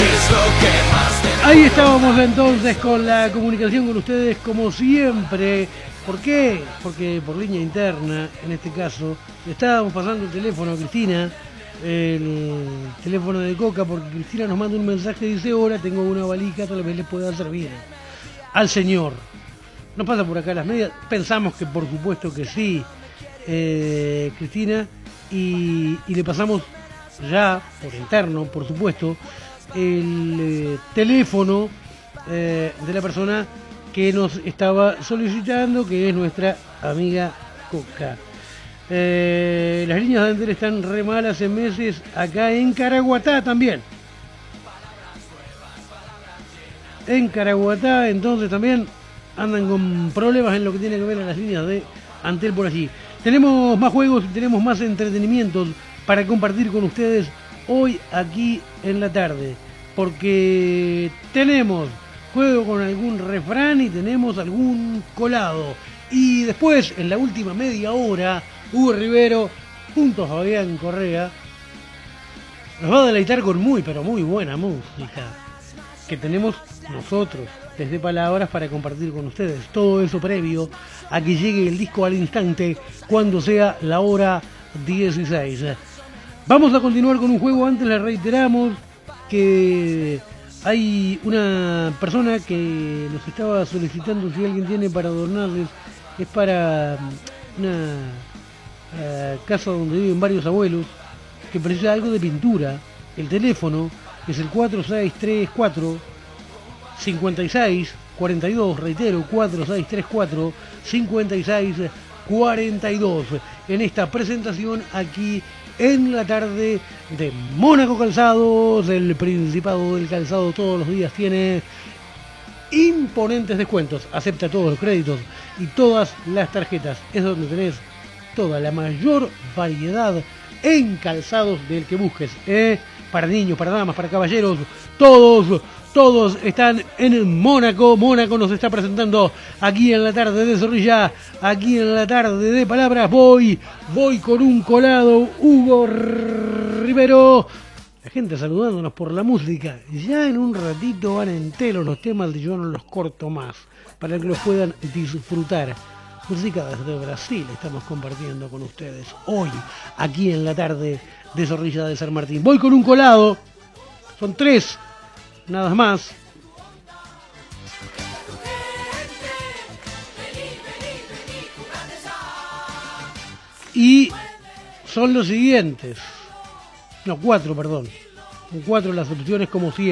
Ahí estábamos entonces con la comunicación con ustedes como siempre. ¿Por qué? Porque por línea interna, en este caso, le estábamos pasando el teléfono a Cristina, el teléfono de Coca, porque Cristina nos manda un mensaje y dice: ahora tengo una valija, tal vez le pueda servir al señor. ¿Nos pasa por acá las medias? Pensamos que por supuesto que sí, Cristina, y le pasamos ya, por interno, por supuesto, el teléfono de la persona que nos estaba solicitando, que es nuestra amiga Coca. Las líneas de Antel están re mal hace meses acá en Caraguatá también. En Caraguatá entonces también andan con problemas en lo que tiene que ver a las líneas de Antel por allí. Tenemos más juegos y tenemos más entretenimientos para compartir con ustedes hoy aquí en la tarde, porque tenemos juego con algún refrán y tenemos algún colado. Y después, en la última media hora, Hugo Rivero, junto a Fabián Correa, nos va a deleitar con muy, pero muy buena música que tenemos nosotros desde Palabras para compartir con ustedes. Todo eso previo a que llegue el disco al instante, cuando sea la hora 16. Vamos a continuar con un juego. Antes les reiteramos que hay una persona que nos estaba solicitando si alguien tiene para adornarles. Es para una casa donde viven varios abuelos que precisa algo de pintura. El teléfono es el 4634 5642, reitero, 4634 5642, en esta presentación aquí en la tarde de Mónaco Calzados, el Principado del Calzado. Todos los días tiene imponentes descuentos, acepta todos los créditos y todas las tarjetas. Es donde tenés toda la mayor variedad en calzados del que busques, para niños, para damas, para caballeros, todos están en Mónaco. Mónaco nos está presentando aquí en la tarde de Zorrilla, aquí en la tarde de Palabras. Voy con un colado, Hugo Rivero. La gente saludándonos por la música. Ya en un ratito van enteros los temas, yo no los corto más, para que los puedan disfrutar. Música desde Brasil estamos compartiendo con ustedes hoy, aquí en la tarde de Zorrilla de San Martín. Voy con un colado, son 3, nada más. Y son los siguientes. No, 4, perdón. Son 4 las opciones como siempre.